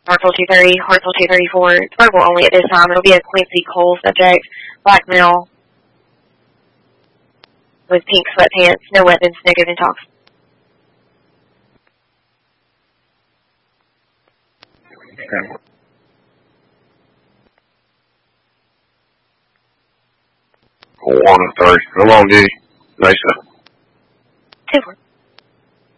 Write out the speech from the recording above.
Hartsville 230, Hartsville 234. It's verbal only at this time. It'll be a Quincy Cole subject, black male, with pink sweatpants, no weapons, negative intox. Okay. 1 and 3. Come on, Diddy. Nice. 2-4.